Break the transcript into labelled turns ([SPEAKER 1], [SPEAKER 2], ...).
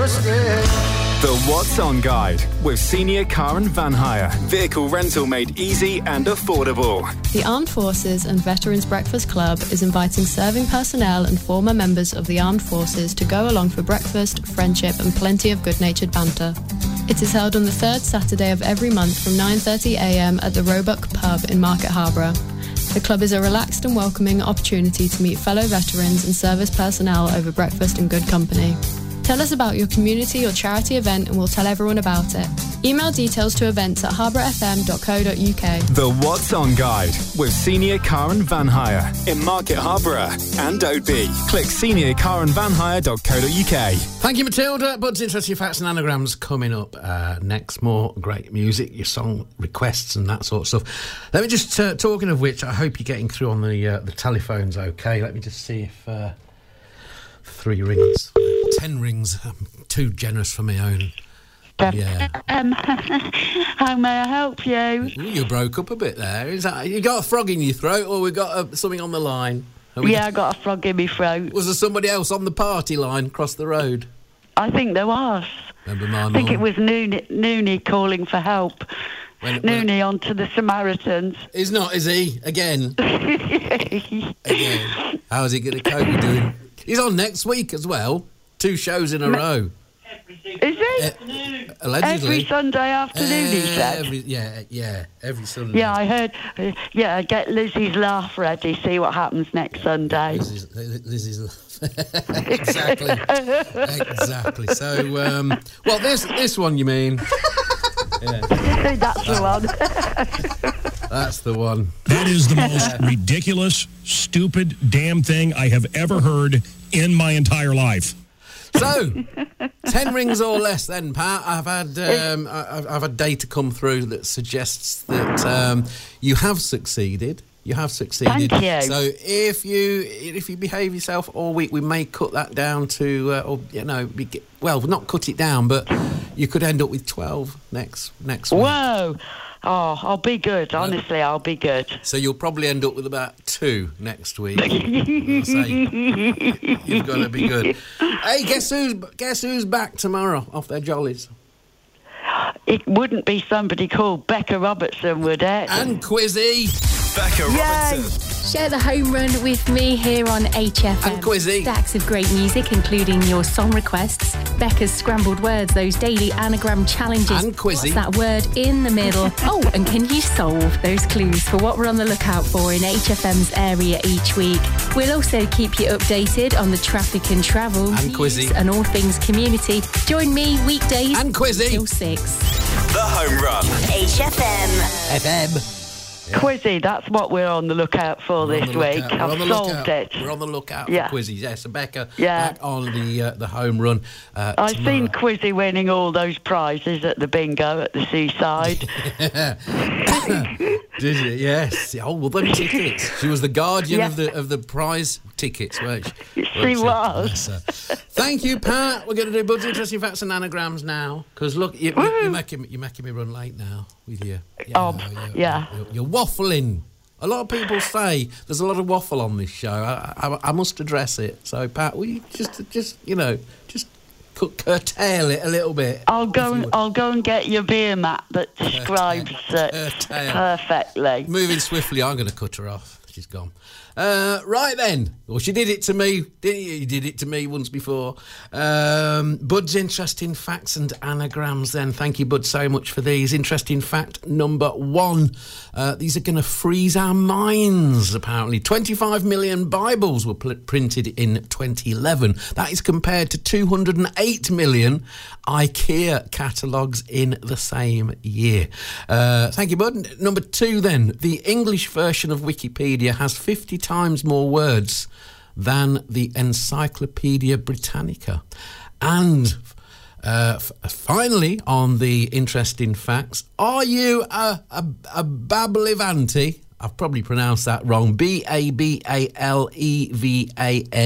[SPEAKER 1] The What's On Guide with Senior Car and Van Hire. Vehicle rental made easy and affordable.
[SPEAKER 2] The Armed Forces and Veterans Breakfast Club is inviting serving personnel and former members of the Armed Forces to go along for breakfast, friendship and plenty of good-natured banter. It is held on the third Saturday of every month from 9:30am at the Roebuck Pub in Market Harborough. The club is a relaxed and welcoming opportunity to meet fellow veterans and service personnel over breakfast in good company. Tell us about your community or charity event and we'll tell everyone about it. Email details to events@harbourfm.co.uk.
[SPEAKER 1] The What's On Guide with Senior Car and Van Hire in Market Harborough and Oadby. Click seniorcarandvanhire.co.uk.
[SPEAKER 3] Thank you, Matilda. Bud's Interesting Facts and Anagrams coming up next. More great music, your song requests and that sort of stuff. Let me just, talking of which, I hope you're getting through on the telephones okay. Let me just see if... 3 rings. 10 rings. I'm too generous for my own. Yeah.
[SPEAKER 4] How may I help you?
[SPEAKER 3] Ooh, you broke up a bit there. Is that you got a frog in your throat, or we got something on the line?
[SPEAKER 4] I got a frog in my throat.
[SPEAKER 3] Was there somebody else on the party line across the road?
[SPEAKER 4] I think there was.
[SPEAKER 3] Remember my
[SPEAKER 4] I think it was Noonie calling for help. Noonie on to the Samaritans.
[SPEAKER 3] He's not, is he? Again. Again. How's he going to cope with doing? He's on next week as well. 2 shows in a row.
[SPEAKER 4] Is he?
[SPEAKER 3] Allegedly.
[SPEAKER 4] Every Sunday afternoon, he said.
[SPEAKER 3] Every Sunday.
[SPEAKER 4] Yeah, I heard. Get Lizzie's laugh ready. See what happens next Sunday.
[SPEAKER 3] Lizzie's laugh. Exactly. So, this one you mean? Yeah.
[SPEAKER 4] That's the one.
[SPEAKER 3] That's the one.
[SPEAKER 5] That is the most ridiculous, stupid, damn thing I have ever heard in my entire life.
[SPEAKER 3] So, 10 rings or less then, Pat. I've had data come through that suggests that you have succeeded. You have succeeded.
[SPEAKER 4] Thank you.
[SPEAKER 3] So if you behave yourself all week, we may cut that down to, not cut it down, but you could end up with 12 next week.
[SPEAKER 4] Whoa. Oh, I'll be good. Honestly, I'll be good.
[SPEAKER 3] So you'll probably end up with about 2 next week. You've got to be good. Hey, guess who's back tomorrow off their jollies?
[SPEAKER 4] It wouldn't be somebody called Becca Robertson, would it?
[SPEAKER 3] And Quizzy.
[SPEAKER 1] Becca Robertson.
[SPEAKER 6] Share the home run with me here on HFM.
[SPEAKER 3] And Quizzy.
[SPEAKER 6] Stacks of great music, including your song requests, Becca's scrambled words, those daily anagram challenges.
[SPEAKER 3] And Quizzy.
[SPEAKER 6] What's that word in the middle? Oh, and can you solve those clues for what we're on the lookout for in HFM's area each week? We'll also keep you updated on the traffic and travel.
[SPEAKER 3] And Quizzy.
[SPEAKER 6] And all things community. Join me weekdays
[SPEAKER 3] and Quizzy
[SPEAKER 6] till 6.
[SPEAKER 1] The Home Run.
[SPEAKER 7] HFM.
[SPEAKER 3] FM.
[SPEAKER 4] Yeah. Quizzy, that's what we're on the lookout for this week. I've solved it.
[SPEAKER 3] We're on the lookout for Quizzy. Yes, so Becca,
[SPEAKER 4] back
[SPEAKER 3] on the home run.
[SPEAKER 4] I've seen Quizzy winning all those prizes at the bingo at the seaside.
[SPEAKER 3] Did you? Yes. Oh, well, them tickets. She was the guardian of the prize tickets, weren't she?
[SPEAKER 4] She was.
[SPEAKER 3] Thank you, Pat. We're going to do Bud's Interesting Facts and Anagrams now. Because, look, you're making me run late now with you. You're waffling. A lot of people say there's a lot of waffle on this show. I must address it. So, Pat, will you just curtail it a little bit?
[SPEAKER 4] I'll go and get your beer mat that describes it perfectly.
[SPEAKER 3] Moving swiftly, I'm going to cut her off. She's gone. Right then. Well, she did it to me, didn't you? You did it to me once before. Bud's Interesting Facts and Anagrams then. Thank you, Bud, so much for these. Interesting fact number 1. These are going to freeze our minds, apparently. 25 million Bibles were printed in 2011. That is compared to 208 million IKEA catalogues in the same year. Thank you, Bud. Number 2 then. The English version of Wikipedia has 50 times more words than the Encyclopedia Britannica. And finally, on the interesting facts, are you a Bablevanti? I've probably pronounced that wrong. Babalevan.